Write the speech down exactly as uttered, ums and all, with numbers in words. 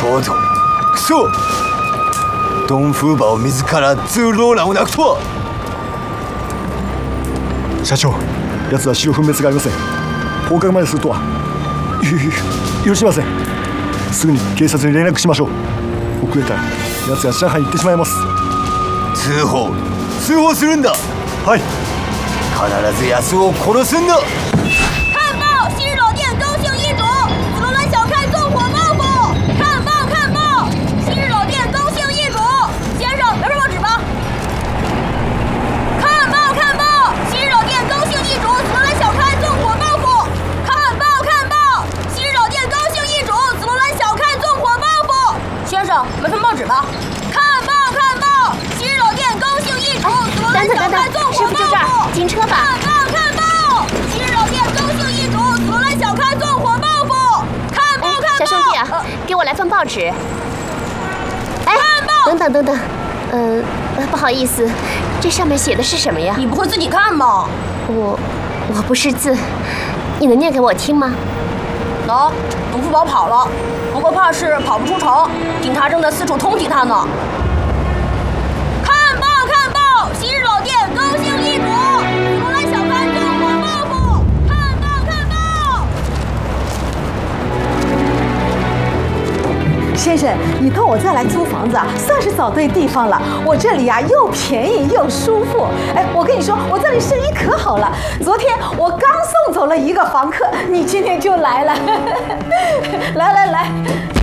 とうとう。くそ！ドンフーバを自ら通路欄をなくとは。 社長、奴は資料分別がありません。放課後までするとは。許しません。すぐに警察に連絡しましょう。遅れたら奴が上海に行ってしまいます。 通報通報するんだ。 はい。 必ず安を殺すんだ。 看报，新日老店高兴易主，紫罗兰小开纵火报复。看报看报，新日老店高兴易主，先生来份报纸吧。看报看报，新日老店高兴易主，紫罗兰小开纵火报复。看报看报，新日老店高兴易主，紫罗兰小开纵火报复。先生来份报纸吧。看报看报，新日老店高兴易主，紫罗兰小开纵火报复。 师傅就这儿，停车吧。 看报看报，新日老店高兴易主，紫罗兰小开纵火报复。看报看报， 小兄弟啊，给我来份报纸。哎，等等等等，呃，不好意思，这上面写的是什么呀？ 你不会自己看吗？ 我我不识字，你能念给我听吗？ 喏，董福宝跑了，不过怕是跑不出城，警察正在四处通缉他呢。看报看报，新日老店高兴易主，紫罗兰小开纵火报复。看报看报。 先生，你到我这儿来租房子啊，算是找对地方了。我这里啊又便宜又舒服。哎，我跟你说，我这里生意可好了。昨天我刚送走了一个房客，你今天就来了。来来来。